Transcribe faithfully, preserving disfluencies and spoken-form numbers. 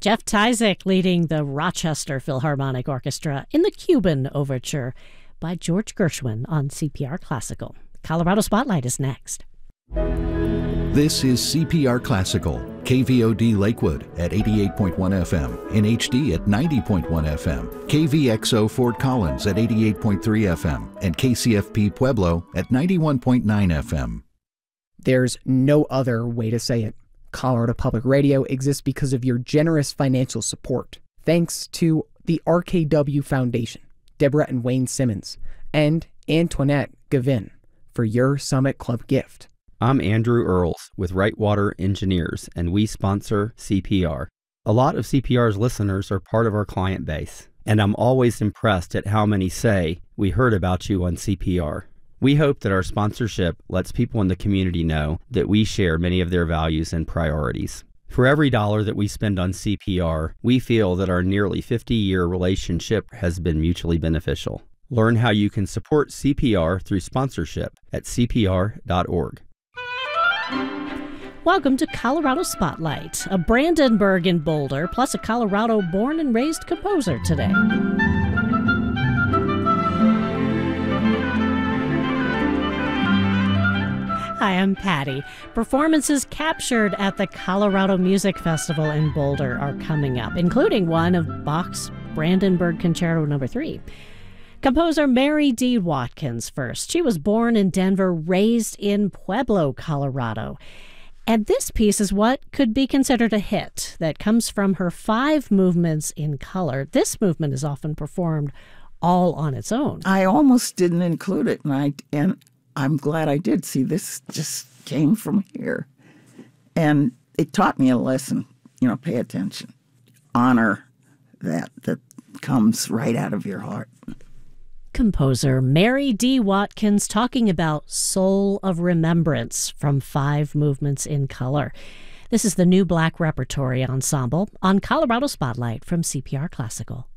Jeff Tyzik leading the Rochester Philharmonic Orchestra in the Cuban Overture by George Gershwin on C P R Classical. Colorado Spotlight is next. This is C P R Classical, K V O D Lakewood at eighty-eight point one F M, in H D at ninety point one F M, K V X O Fort Collins at eighty-eight point three F M, and K C F P Pueblo at ninety-one point nine F M. There's no other way to say it. Colorado Public Radio exists because of your generous financial support. Thanks to the R K W Foundation, Deborah and Wayne Simmons, and Antoinette Gavin for your Summit Club gift. I'm Andrew Earls with Wrightwater Engineers, and we sponsor C P R. A lot of C P R's listeners are part of our client base, and I'm always impressed at how many say, "We heard about you on C P R." We hope that our sponsorship lets people in the community know that we share many of their values and priorities. For every dollar that we spend on C P R, we feel that our nearly fifty-year relationship has been mutually beneficial. Learn how you can support C P R through sponsorship at C P R dot org. Welcome to Colorado Spotlight, a Brandenburg in Boulder, plus a Colorado born and raised composer today. Hi, I'm Patty. Performances captured at the Colorado Music Festival in Boulder are coming up, including one of Bach's Brandenburg Concerto Number three. Composer Mary D. Watkins first. She was born in Denver, raised in Pueblo, Colorado. And this piece is what could be considered a hit that comes from her five movements in color. This movement is often performed all on its own. I almost didn't include it, and I and I'm glad I did. See, this just came from here. And it taught me a lesson, you know, pay attention. Honor that that comes right out of your heart. Composer Mary D. Watkins talking about Soul of Remembrance from Five Movements in Color. This is the new Black Repertory Ensemble on Colorado Spotlight from C P R Classical.